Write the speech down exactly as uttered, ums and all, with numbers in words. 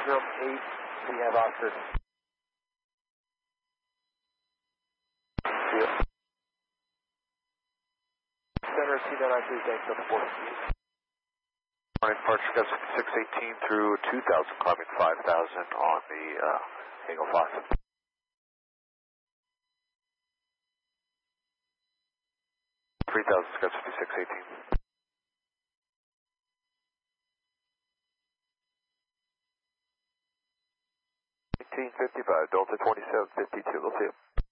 zero eight, we have Oscar. See you. Center, C nine nine three, thanks, up four. Morning, departure Gus six eighteen through two thousand, climbing five thousand on the uh, Eagle Faucet. three thousand, Gus fifty-six eighteen. eighteen fifty-five, Delta twenty-seven fifty-two, we'll see you.